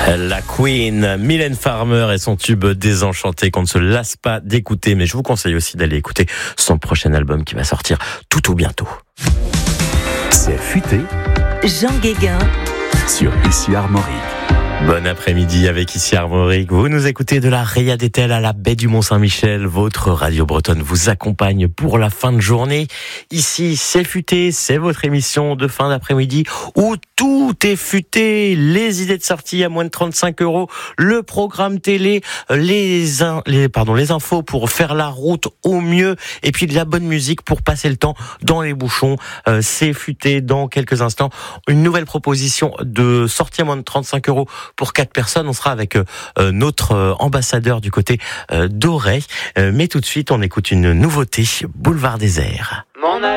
La Queen, Mylène Farmer et son tube Désenchanté qu'on ne se lasse pas d'écouter, mais je vous conseille aussi d'aller écouter son prochain album qui va sortir tout ou bientôt. C'est futé. Jean Guéguin Sur Ici Armorique. Bon après-midi avec Ici Armorique. Vous nous écoutez de la Ria d'Etel à la baie du Mont-Saint-Michel. Votre radio bretonne vous accompagne pour la fin de journée. Ici, c'est futé, c'est votre émission de fin d'après-midi où tout est futé. Les idées de sortie à moins de 35 €, le programme télé, les infos pour faire la route au mieux et puis de la bonne musique pour passer le temps dans les bouchons. C'est futé dans quelques instants. Une nouvelle proposition de sortie à moins de 35 € pour 4 personnes. On sera avec notre ambassadeur du côté d'Auray. Mais tout de suite, on écoute une nouveauté, Boulevard Désert.